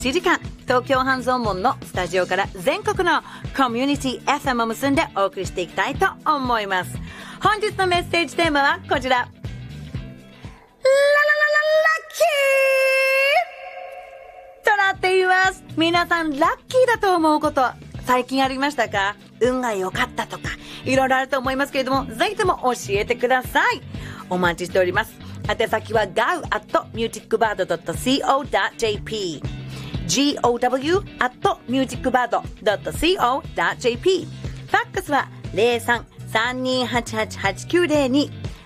1時間東京半蔵門のスタジオから全国のコミュニティ FM を結んでお送りしていきたいと思います。本日のメッセージテーマはこちら。ラララララッキーとなっています。皆さんラッキーだと思うこと最近ありましたか？運が良かったとかいろいろあると思いますけれども、ぜひとも教えてください。お待ちしております。宛先は gao@musicbird.co.jp gow@musicbird.co.jp ファックスは 03-3288-8902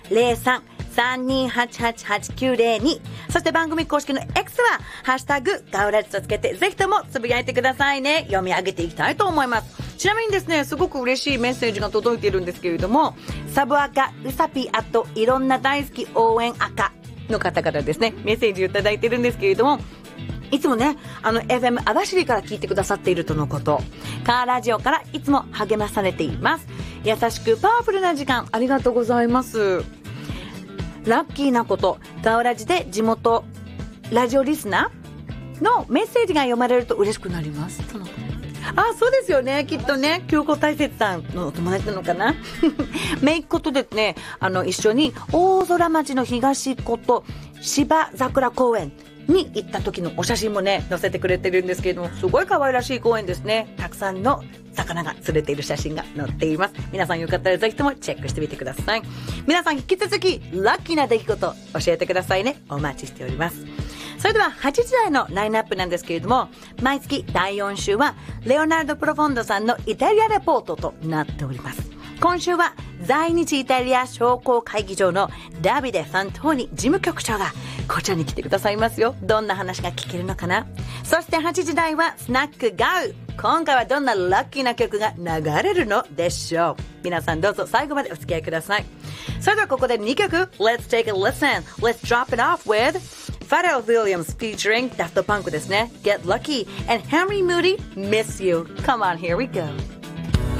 03-3288-8902 そして番組公式の X はハッシュタグガウラジとつけてぜひともつぶやいてくださいね。読み上げていきたいと思います。ちなみにですね、すごく嬉しいメッセージが届いているんですけれども、サブアカうさぴあといろんな大好き応援赤の方々ですね、メッセージをいただいているんですけれども、いつもね、FM 網走から聞いてくださっているとのこと。カーラジオからいつも励まされています。優しくパワフルな時間ありがとうございます。ラッキーなこと、カーラジで地元ラジオリスナーのメッセージが読まれると嬉しくなりますとのこと。あ、そうですよね。きっとね、京子大雪さんのお友達なのかなめいっ子とですね、一緒に大空町の東湖と芝桜公園に行った時のお写真もね載せてくれてるんですけれども、すごい可愛らしい公園ですね。たくさんの魚が釣れている写真が載っています。皆さんよかったらぜひともチェックしてみてください。皆さん引き続きラッキーな出来事教えてくださいね。お待ちしております。それでは8時台のラインナップなんですけれども、毎月第4週はレオナルド・プロフォンドさんのイタリアレポートとなっております。今週は在日イタリア商工会議場のダビデ・ファントーニ事務局長がこちらに来てくださいますよ。どんな話が聞けるのかな。そして8時台はスナックガウ。今回はどんなラッキーな曲が流れるのでしょう。皆さんどうぞ最後までお付き合いください。それではここで2曲 Let's take a listen. Let's drop it off with Pharrell Williams featuring Daft Punk ですね。Get Lucky and Henry Moody Miss You. Come on, here we go.